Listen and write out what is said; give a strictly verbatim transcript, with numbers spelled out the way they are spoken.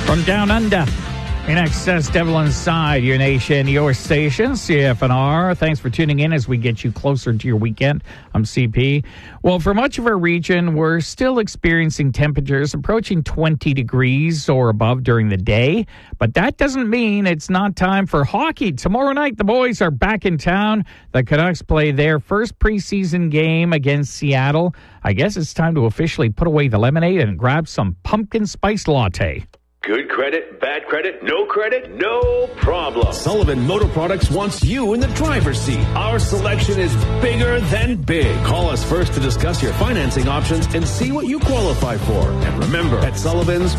From down under, in excess, Devil Inside, your nation, your station, C F N R. Thanks for tuning in as we get you closer to your weekend. I'm C P. Well, for much of our region, we're still experiencing temperatures approaching twenty degrees or above during the day. But that doesn't mean it's not time for hockey. Tomorrow night, the boys are back in town. The Canucks play their first preseason game against Seattle. I guess it's time to officially put away the lemonade and grab some pumpkin spice latte. Good credit, bad credit, no credit, no problem. Sullivan Motor Products wants you in the driver's seat. Our selection is bigger than big. Call us first to discuss your financing options and see what you qualify for. And remember, at Sullivan's,